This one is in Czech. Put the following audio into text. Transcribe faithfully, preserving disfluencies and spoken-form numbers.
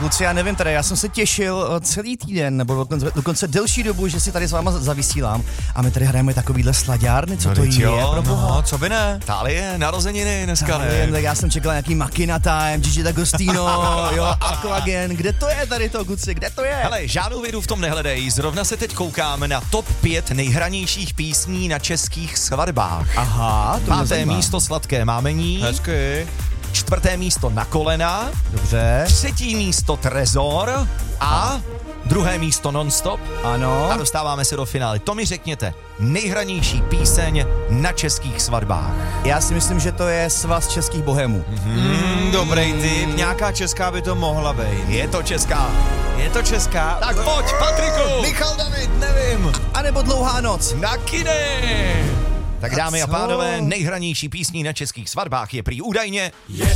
Kluci, já nevím, teda já jsem se těšil celý týden, nebo dokonce, dokonce delší dobu, že si tady s váma zavysílám a my tady hrajeme takovýhle slaďárny, co no, to je, jo, pro boha. No, co by ne? Tálie, narozeniny dneska ne. Tak já jsem čekal nějaký Makina Time, Gigi D'Agostino, jo, Aquagen, kde to je tady to, kluci, kde to je? Hele, žádnou vědu v tom nehledej, zrovna se teď koukáme na top pět nejhranějších písní na českých svatbách. Aha, to Páté místo Sladké mámení. Hezky. Čtvrté místo Na kolena. Dobře. Třetí místo Trezor. A druhé místo Nonstop. Ano. A dostáváme se do finále. To mi řekněte, nejhranější píseň na českých svatbách. Já si myslím, že to je Svaz českých bohemů. Mm, dobrý tip, nějaká česká by to mohla být. Je to česká. Je to česká? Tak pojď, Patriku. Michal David, nevím. A nebo Dlouhá noc. Na kine. Tak dámy a, a pánové, nejhranější písní na českých svatbách je prý údajně